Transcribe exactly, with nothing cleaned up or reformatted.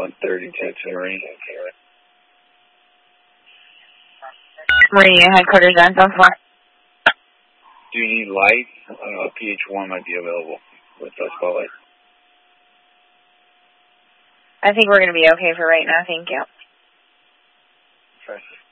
one thirty-two to Marine. Marine headquarters on zone four. Do you need light? Uh, P H one might be available with the spotlight. I think we're going to be okay for right now, thank you. Okay.